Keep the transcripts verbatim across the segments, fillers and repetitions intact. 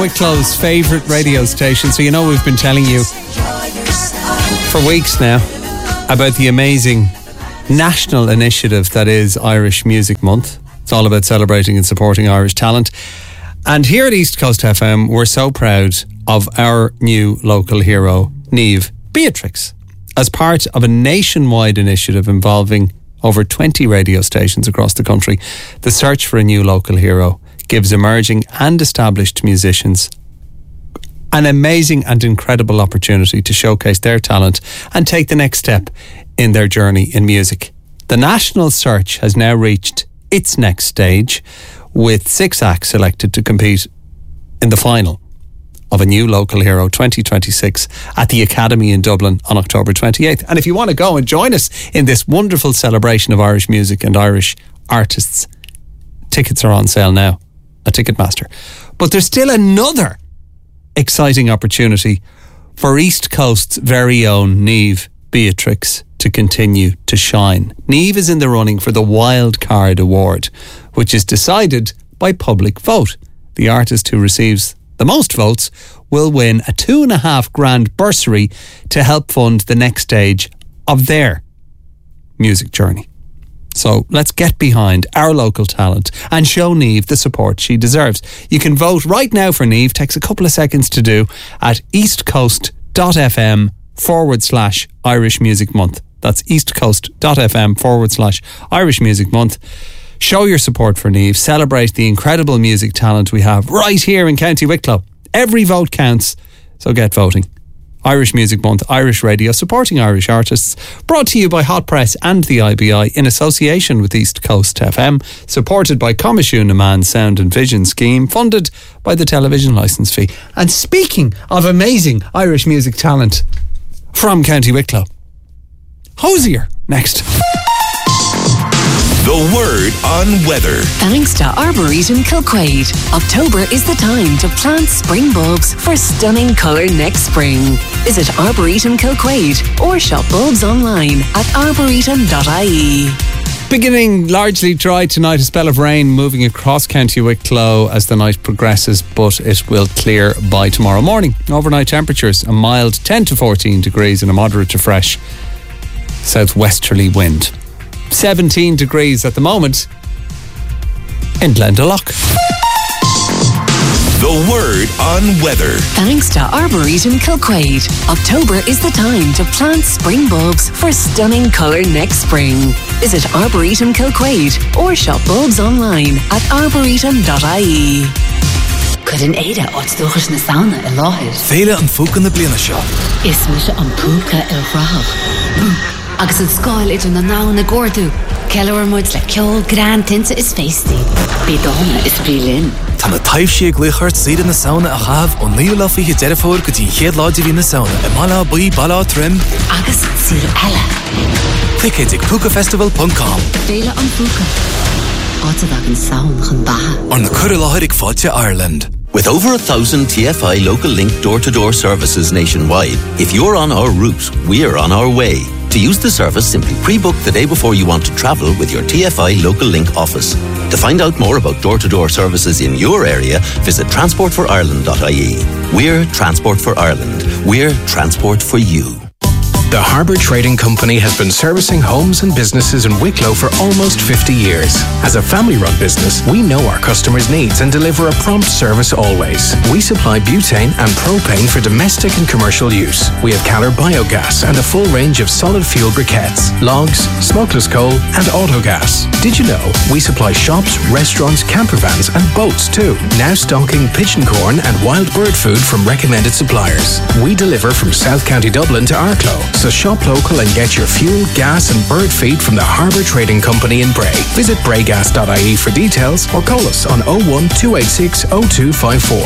Wicklow's favourite radio station. So you know we've been telling you for weeks now about the amazing national initiative that is Irish Music Month. It's all about celebrating and supporting Irish talent. And here at East Coast F M, we're so proud of our new local hero, Niamh Beatrix, as part of a nationwide initiative involving over twenty radio stations across the country. The search for a new local hero gives emerging and established musicians an amazing and incredible opportunity to showcase their talent and take the next step in their journey in music. The national search has now reached its next stage, with six acts selected to compete in the final of a new local hero twenty twenty-six at the Academy in Dublin on October twenty-eighth. And if you want to go and join us in this wonderful celebration of Irish music and Irish artists, tickets are on sale now at Ticketmaster. But there's still another exciting opportunity for East Coast's very own Niamh Beatrix to continue to shine. Niamh is in the running for the Wild Card Award, which is decided by public vote. The artist who receives the most votes will win a two and a half grand bursary to help fund the next stage of their music journey. So let's get behind our local talent and show Niamh the support she deserves. You can vote right now for Niamh. Takes a couple of seconds to do at eastcoast.fm forward slash Irish Music Month. That's eastcoast.fm forward slash Irish Music Month. Show your support for Niamh. Celebrate the incredible music talent we have right here in County Wicklow. Every vote counts, so get voting. Irish Music Month, Irish Radio, supporting Irish artists. Brought to you by Hot Press and the I B I in association with East Coast F M. Supported by Coimisiún na Meán Sound and Vision Scheme. Funded by the television licence fee. And speaking of amazing Irish music talent from County Wicklow, Hozier next. The word on weather. Thanks to Arboretum Kilquade, October is the time to plant spring bulbs for stunning colour next spring. Visit Arboretum Kilquade or shop bulbs online at arboretum dot I E. Beginning largely dry tonight, a spell of rain moving across County Wicklow as the night progresses, but it will clear by tomorrow morning. Overnight temperatures, a mild ten to fourteen degrees and a moderate to fresh southwesterly wind. seventeen degrees at the moment in Glendalough. The word on weather. Thanks to Arboretum Kilquade, October is the time to plant spring bulbs for stunning colour next spring. Visit Arboretum Kilquade or shop bulbs online at arboretum dot I E. Could an Ada outstochers na sauna in Láthir? Féile an fúcan na bliana seo. Is me se an púca il rach. Agus an scáil idir na ná na gordú. Ceilúir muid le ceol gran tinta is feisty. Bí dóna is brílin. Tá na taobh sí gluchart saoire na sauna a chahabh ó níl lá fiche deirefóir go dtí chéad láidir hí na sauna. I mala buí bala trim. Agus sír eile. Clic ag puca festival dot com. Féile an púca. Áta dag an saun chun batha. On the cur láthir ag fáilte Ireland. With over a thousand T F I Local Link door-to-door services nationwide, if you're on our route, we're on our way. To use the service, simply pre-book the day before you want to travel with your T F I Local Link office. To find out more about door-to-door services in your area, visit transport for ireland dot I E. We're Transport for Ireland. We're transport for you. The Harbour Trading Company has been servicing homes and businesses in Wicklow for almost fifty years. As a family-run business, we know our customers' needs and deliver a prompt service always. We supply butane and propane for domestic and commercial use. We have Caller Biogas and a full range of solid fuel briquettes, logs, smokeless coal and autogas. Did you know we supply shops, restaurants, camper vans and boats too? Now stocking pigeon corn and wild bird food from recommended suppliers. We deliver from South County Dublin to Arklow. So shop local and get your fuel, gas and bird feed from the Harbour Trading Company in Bray. Visit braygas dot I E for details or call us on oh one two eight six oh two five four.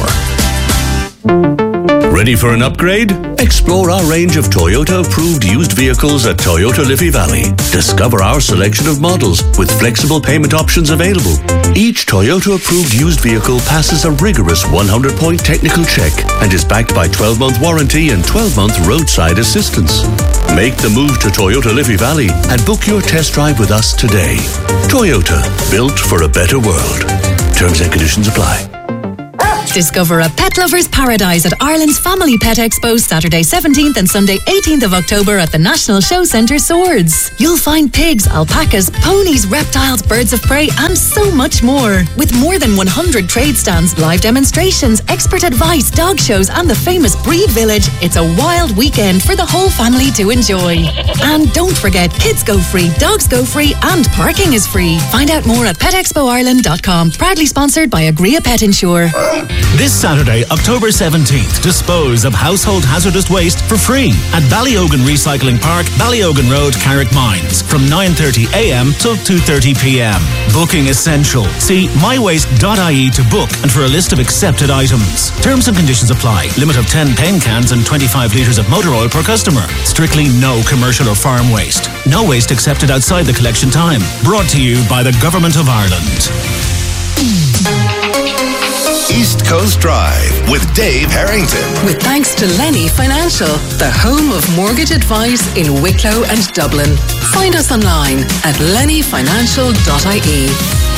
Ready for an upgrade? Explore our range of Toyota-approved used vehicles at Toyota Liffey Valley. Discover our selection of models with flexible payment options available. Each Toyota-approved used vehicle passes a rigorous one hundred point technical check and is backed by twelve month warranty and twelve month roadside assistance. Make the move to Toyota Liffey Valley and book your test drive with us today. Toyota, built for a better world. Terms and conditions apply. Discover a pet lover's paradise at Ireland's Family Pet Expo Saturday seventeenth and Sunday eighteenth of October at the National Show Centre Swords. You'll find pigs, alpacas, ponies, reptiles, birds of prey and so much more. With more than one hundred trade stands, live demonstrations, expert advice, dog shows and the famous Breed Village, it's a wild weekend for the whole family to enjoy. And don't forget, kids go free, dogs go free and parking is free. Find out more at pet expo ireland dot com. Proudly sponsored by Agria Pet Insure. This Saturday, October seventeenth, dispose of household hazardous waste for free at Ballyogan Recycling Park, Ballyogan Road, Carrickmines, from nine thirty a m till two thirty p m. Booking essential. See my waste dot I E to book and for a list of accepted items. Terms and conditions apply. Limit of ten paint cans and twenty-five litres of motor oil per customer. Strictly no commercial or farm waste. No waste accepted outside the collection time. Brought to you by the Government of Ireland. East Coast Drive with Dave Harrington. With thanks to Lenny Financial, the home of mortgage advice in Wicklow and Dublin. Find us online at lenny financial dot I E.